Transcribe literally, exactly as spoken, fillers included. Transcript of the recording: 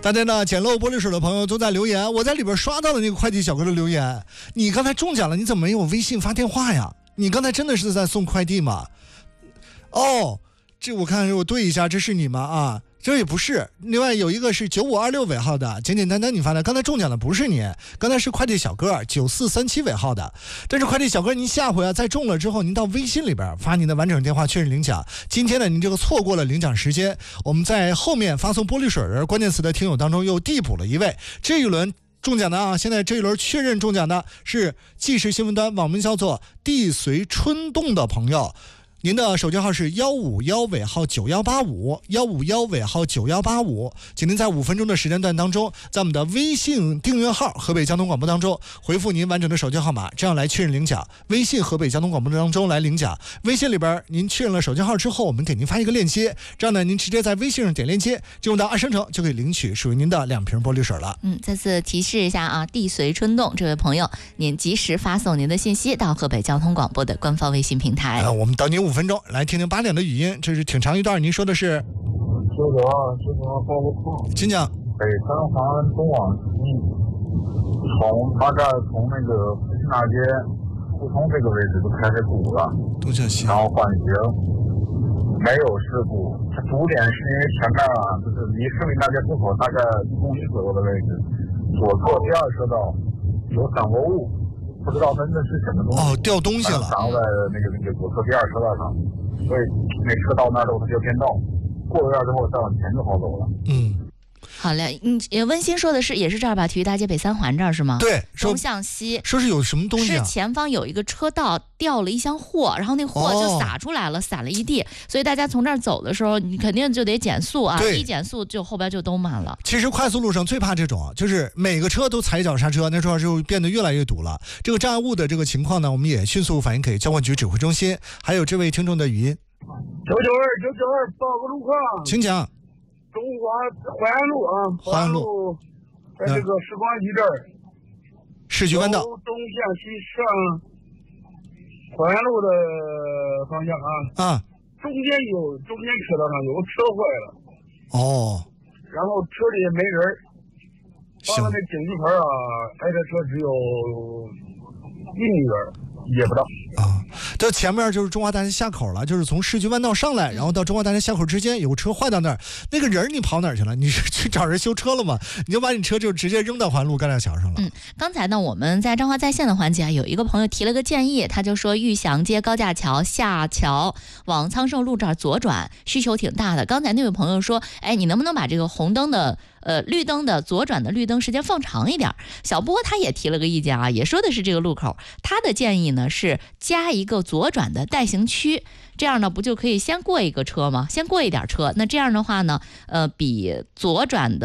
大家呢，捡漏玻璃水的朋友都在留言，我在里边刷到了那个快递小哥的留言。你刚才中奖了，你怎么没有微信发电话呀？你刚才真的是在送快递吗？哦，这我看我对一下，这是你吗？啊，这也不是。另外有一个是九五二六尾号的，简简单单你发的。刚才中奖的不是你，刚才是快递小哥九四三七尾号的。但是快递小哥，您下回啊再中了之后，您到微信里边发您的完整电话确认领奖。今天呢，您这个错过了领奖时间，我们在后面发送玻璃水的关键词的听友当中又递补了一位。这一轮中奖的啊，现在这一轮确认中奖的是纪实新闻端网名叫做地随春动的朋友。您的手机号是幺五幺尾号九幺八五幺五幺尾号九幺八五，请您在五分钟的时间段当中，在我们的微信订阅号河北交通广播当中回复您完整的手机号码，这样来确认领奖。微信河北交通广播当中来领奖，微信里边您确认了手机号之后，我们给您发一个链接，这样呢您直接在微信上点链接，进入到二商城就可以领取属于您的两瓶玻璃水了。 嗯，再次提示一下啊，地随春动这位朋友，您及时发送您的信息到河北交通广播的官方微信平台。 呃、我们等您五分钟，来听听八点的语音，这是挺长一段。您说的是？ 九九二九九二报个错。 请讲。 北三环东往西，从他这儿从那个复兴大街胡同这个位置就开始堵了， 东向西， 然后缓行，没有事故。它堵点是因为前面啊，就是离市民大街出口大概一公里左右的位置，左侧第二车道有散落物。不知道它那是什么东西哦，掉东西了， 砸在那个那个左侧第二车道上，所以那车到那儿之后它就变道，过了那儿之后再往前就好走了。 嗯，好嘞，嗯，温馨说的是也是这儿吧？体育大街北三环这儿是吗？ 对， 东向西， 说是有什么东西、啊？ 是前方有一个车道掉了一箱货，然后那货就洒出来了，洒、哦、了一地，所以大家从这儿走的时候，你肯定就得减速啊，一减速就后边就都满了。 其实快速路上最怕这种，就是每个车都踩脚刹车，那时候就变得越来越堵了。这个障碍物的这个情况呢，我们也迅速反映给交管局指挥中心。还有这位听众的语音： 九九二九九二报个路况， 请讲。 中华淮安路啊， 淮安路在这个时光机这儿， 市区弯道东向西上淮安路的方向啊， 啊， 中间有中间车道上有个车坏了， 哦， 然后车里也没人，放了那警示牌啊，开的车只有一米远，也不到啊。这前面就是中华大街下口了，就是从市区弯道上来，然后到中华大街下口之间有个车坏到那儿，那个人你跑哪儿去了？你是去找人修车了吗？你就把你车就直接扔到环路干亮桥上了。 嗯，刚才呢我们在彰化在线的环节啊，有一个朋友提了个建议，他就说玉祥街高架桥下桥往昌盛路这儿左转，需求挺大的。刚才那位朋友说，哎，你能不能把这个红灯的呃绿灯的左转的绿灯时间放长一点？小波他也提了个意见啊，也说的是这个路口，他的建议呢是加一个左转的待行区，这样呢不就可以先过一个车吗？先过一点车，那这样的话呢，呃，比左转的